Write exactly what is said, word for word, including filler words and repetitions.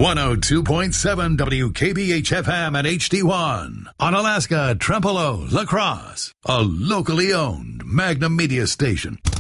one oh two point seven W K B H F M and H D one. Onalaska, Trempealeau, La Crosse. A locally owned Magnum Media station.